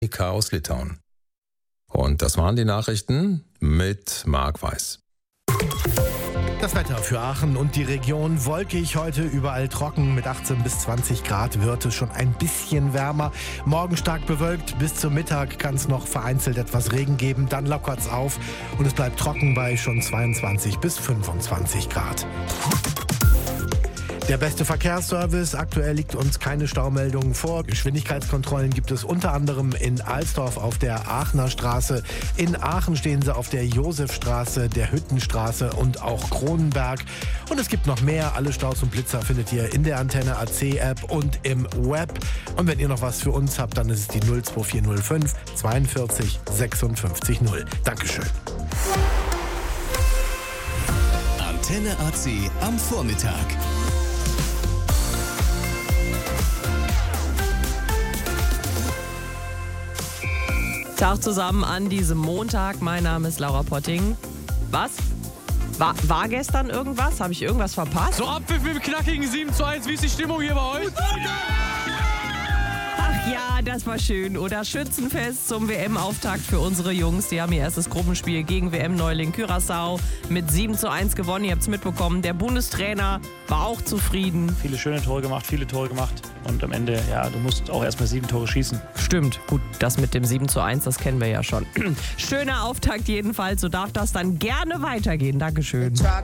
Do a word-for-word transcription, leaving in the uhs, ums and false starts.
K aus Litauen. Und das waren die Nachrichten mit Marc Weiß. Das Wetter für Aachen und die Region: wolkig heute, überall trocken mit achtzehn bis zwanzig Grad, wird es schon ein bisschen wärmer. Morgen stark bewölkt, bis zum Mittag kann es noch vereinzelt etwas Regen geben, dann lockert es auf und es bleibt trocken bei schon zweiundzwanzig bis fünfundzwanzig Grad. Der beste Verkehrsservice. Aktuell liegt uns keine Staumeldung vor. Geschwindigkeitskontrollen gibt es unter anderem in Alsdorf auf der Aachener Straße. In Aachen stehen sie auf der Josefstraße, der Hüttenstraße und auch Kronenberg. Und es gibt noch mehr. Alle Staus und Blitzer findet ihr in der Antenne A C App und im Web. Und wenn ihr noch was für uns habt, dann ist es die null zwei vier null fünf zweiundvierzig sechsundfünfzig null. Dankeschön. Antenne A C am Vormittag. Tag zusammen an diesem Montag. Mein Name ist Laura Potting. Was? War, war gestern irgendwas? Habe ich irgendwas verpasst? So Abpfiff mit dem knackigen sieben zu eins. Wie ist die Stimmung hier bei euch? Ach ja, das war schön. Oder Schützenfest zum W M-Auftakt für unsere Jungs. Die haben ihr erstes Gruppenspiel gegen W M-Neuling Curaçao mit sieben zu eins gewonnen. Ihr habt es mitbekommen. Der Bundestrainer war auch zufrieden. Viele schöne Tore gemacht, viele Tore gemacht. Und am Ende, ja, du musst auch erstmal sieben Tore schießen. Stimmt. Gut, das mit dem sieben zu eins, das kennen wir ja schon. Schöner Auftakt jedenfalls. So darf das dann gerne weitergehen. Dankeschön.